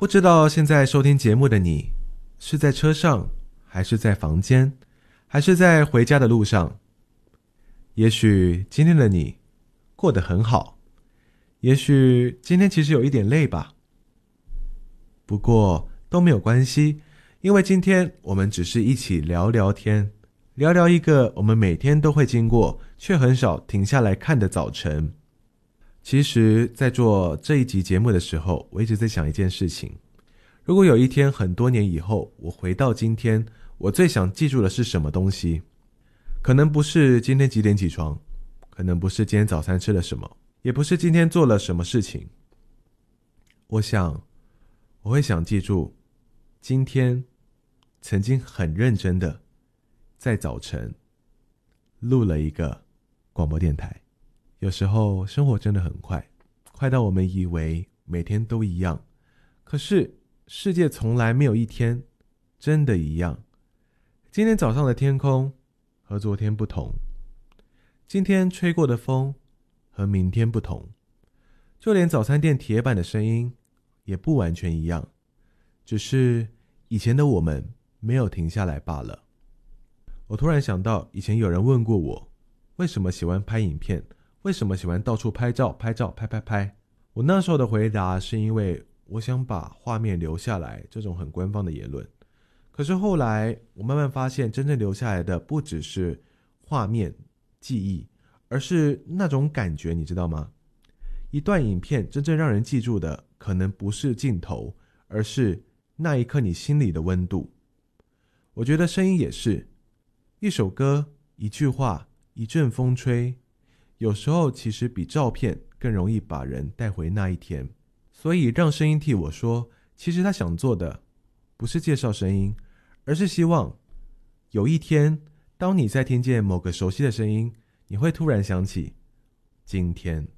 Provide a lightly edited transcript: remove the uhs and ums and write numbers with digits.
不知道现在收听节目的你，是在车上，还是在房间，还是在回家的路上？也许今天的你过得很好，也许今天其实有一点累吧。不过都没有关系，因为今天我们只是一起聊聊天，聊聊一个我们每天都会经过，却很少停下来看的早晨。其实在做这一集节目的时候，我一直在想一件事情。如果有一天很多年以后，我回到今天，我最想记住的是什么东西？可能不是今天几点起床，可能不是今天早餐吃了什么，也不是今天做了什么事情。我想我会想记住今天曾经很认真的在早晨录了一个广播电台。有时候生活真的很快，快到我们以为每天都一样，可是世界从来没有一天真的一样。今天早上的天空和昨天不同，今天吹过的风和明天不同，就连早餐店铁板的声音也不完全一样，只是以前的我们没有停下来罢了。我突然想到，以前有人问过我，为什么喜欢拍影片，为什么喜欢到处拍照拍。我那时候的回答是因为我想把画面留下来，这种很官方的言论。可是后来我慢慢发现，真正留下来的不只是画面记忆，而是那种感觉，你知道吗？一段影片真正让人记住的可能不是镜头，而是那一刻你心里的温度。我觉得声音也是，一首歌，一句话，一阵风吹，有时候其实比照片更容易把人带回那一天。所以让声音替我说，其实他想做的不是介绍声音，而是希望有一天，当你在听见某个熟悉的声音，你会突然想起今天。